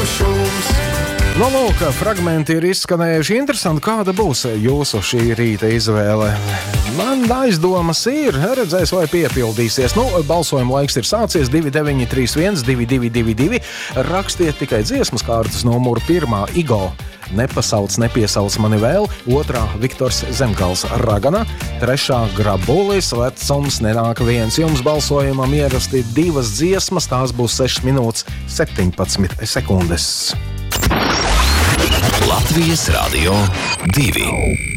īpašums. Nu, lūk, fragmenti ir izskanējuši interesanti, kāda būs jūsu šī rīta izvēle. Man aizdomas ir, redzēs, vai piepildīsies. Nu, balsojuma laiks ir sācies 2931 2222. Rakstiet tikai dziesmas kārtas numuru 1. Igo. Nepasauc, nepiesauc mani vēl. 2. Viktors Zemgals Ragana. 3. Grabulis, vecums nenāk viens. Jums balsojumam ierasti 2 dziesmas, tās būs 6 minūtes 17 sekundes. Latvijas Radio 2